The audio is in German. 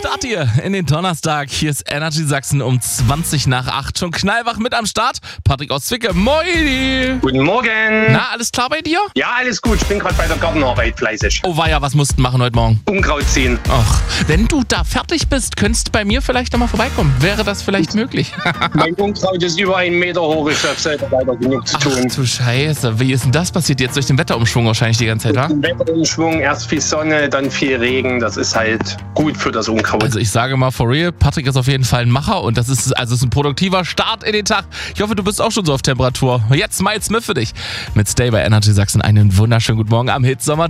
Start hier in den Donnerstag. Hier ist Energy Sachsen um 20 nach 8. Schon knallwach mit am Start. Patrick aus Zwickau. Moin. Guten Morgen. Na, alles klar bei dir? Ja, alles gut. Ich bin gerade bei der Gartenarbeit fleißig. Oh weia, was mussten machen heute Morgen? Unkraut ziehen. Ach, wenn du da fertig bist, könntest du bei mir vielleicht nochmal vorbeikommen. Wäre das vielleicht möglich? Mein Unkraut ist über 1 Meter hoch. Ich habe selber leider genug zu tun. Ach du Scheiße. Wie ist denn das passiert? Jetzt durch den Wetterumschwung wahrscheinlich die ganze Zeit, wa? Wetterumschwung, erst viel Sonne, dann viel Regen. Das ist halt gut für das Unkraut. Also ich sage mal for real, Patrick ist auf jeden Fall ein Macher und das ist ein produktiver Start in den Tag. Ich hoffe, du bist auch schon so auf Temperatur. Jetzt Miles Smith für dich mit Stay bei Energy Sachsen. Einen wunderschönen guten Morgen am Hitsommer.